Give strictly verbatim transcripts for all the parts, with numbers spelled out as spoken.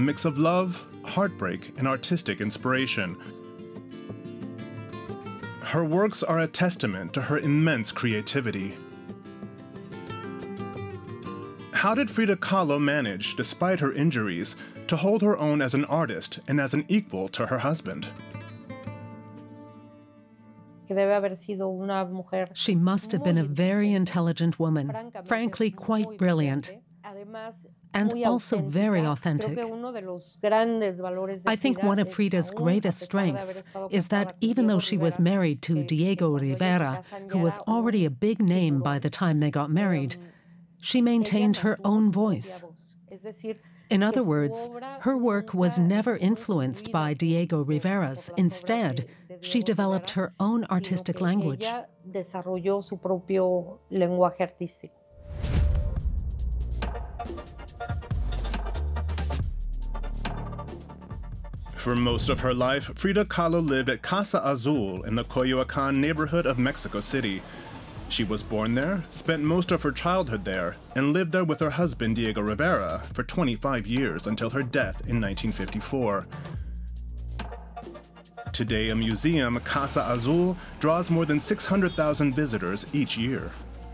mix of love, heartbreak, and artistic inspiration. Her works are a testament to her immense creativity. How did Frida Kahlo manage, despite her injuries, to hold her own as an artist and as an equal to her husband? She must have been a very intelligent woman, frankly quite brilliant, and also very authentic. I think one of Frida's greatest strengths is that even though she was married to Diego Rivera, who was already a big name by the time they got married, she maintained her own voice. In other words, her work was never influenced by Diego Rivera's. Instead, she developed her own artistic language. For most of her life, Frida Kahlo lived at Casa Azul in the Coyoacan neighborhood of Mexico City. She was born there, spent most of her childhood there, and lived there with her husband Diego Rivera for twenty-five years until her death in nineteen fifty-four. Today, a museum, Casa Azul, draws more than six hundred thousand visitors each year.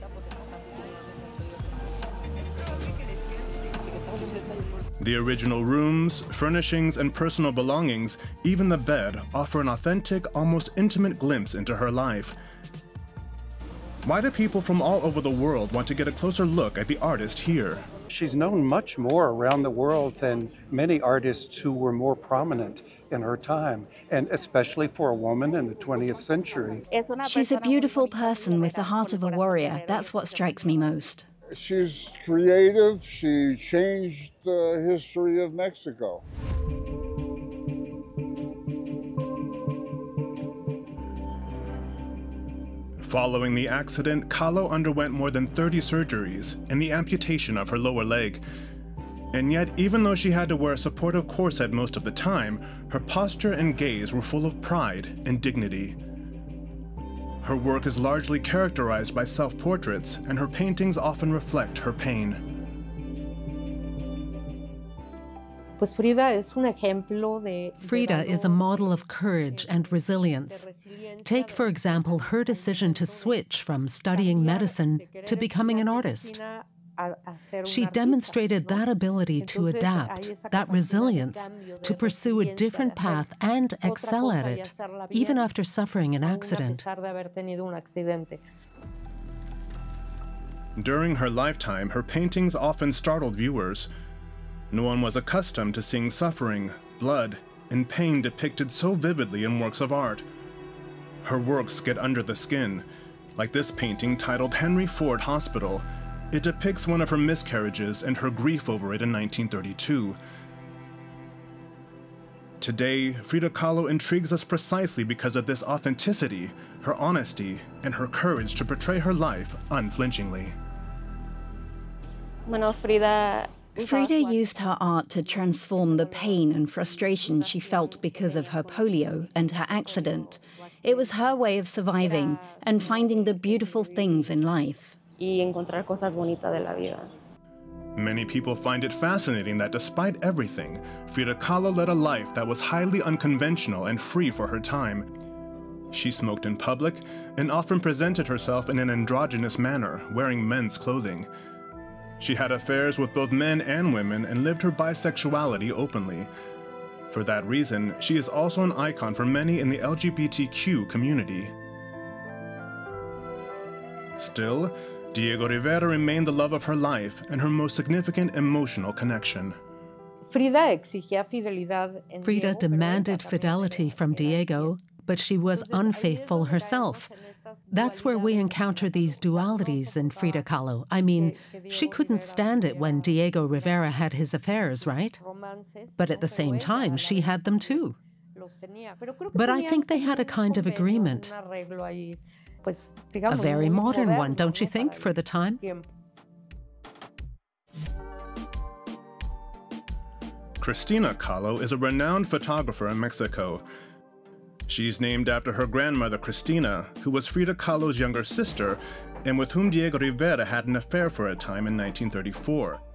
The original rooms, furnishings, and personal belongings, even the bed, offer an authentic, almost intimate glimpse into her life. Why do people from all over the world want to get a closer look at the artist here? She's known much more around the world than many artists who were more prominent in her time, and especially for a woman in the twentieth century. She's a beautiful person with the heart of a warrior. That's what strikes me most. She's creative. She changed the history of Mexico. Following the accident, Kahlo underwent more than thirty surgeries and the amputation of her lower leg. And yet, even though she had to wear a supportive corset most of the time, her posture and gaze were full of pride and dignity. Her work is largely characterized by self-portraits, and her paintings often reflect her pain. Frida is a model of courage and resilience. Take, for example, her decision to switch from studying medicine to becoming an artist. She demonstrated that ability to adapt, that resilience, to pursue a different path and excel at it, even after suffering an accident. During her lifetime, her paintings often startled viewers. No one was accustomed to seeing suffering, blood, and pain depicted so vividly in works of art. Her works get under the skin, like this painting titled Henry Ford Hospital. It depicts one of her miscarriages and her grief over it in nineteen thirty-two. Today, Frida Kahlo intrigues us precisely because of this authenticity, her honesty, and her courage to portray her life unflinchingly. Bueno, Frida Frida used her art to transform the pain and frustration she felt because of her polio and her accident. It was her way of surviving and finding the beautiful things in life. Many people find it fascinating that despite everything, Frida Kahlo led a life that was highly unconventional and free for her time. She smoked in public and often presented herself in an androgynous manner, wearing men's clothing. She had affairs with both men and women and lived her bisexuality openly. For that reason, she is also an icon for many in the L G B T Q community. Still, Diego Rivera remained the love of her life and her most significant emotional connection. Frida demanded fidelity from Diego, but she was unfaithful herself. That's where we encounter these dualities in Frida Kahlo. I mean, she couldn't stand it when Diego Rivera had his affairs, right? But at the same time, she had them too. But I think they had a kind of agreement. A very modern one, don't you think, for the time? Cristina Kahlo is a renowned photographer in Mexico. She's named after her grandmother, Cristina, who was Frida Kahlo's younger sister and with whom Diego Rivera had an affair for a time in nineteen thirty-four.